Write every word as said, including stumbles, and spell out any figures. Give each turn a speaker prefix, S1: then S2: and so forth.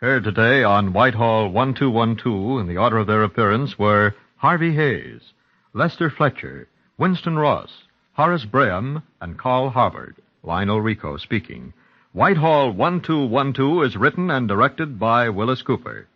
S1: Heard today on Whitehall one two one two in the order of their appearance were Harvey Hayes, Lester Fletcher, Winston Ross, Horace Braham, and Carl Harvard. Lionel Rico speaking. Whitehall one two one two is written and directed by Willis Cooper.